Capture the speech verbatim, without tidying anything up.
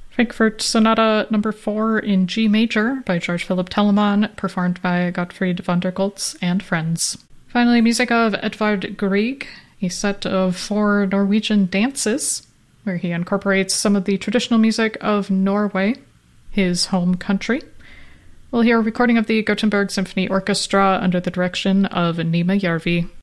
Frankfurt Sonata number four in G major by George Philipp Telemann, performed by Gottfried von der Goltz and friends. Finally, music of Edvard Grieg, a set of four Norwegian dances, where he incorporates some of the traditional music of Norway, his home country. We'll hear a recording of the Gothenburg Symphony Orchestra under the direction of Nima Järvi.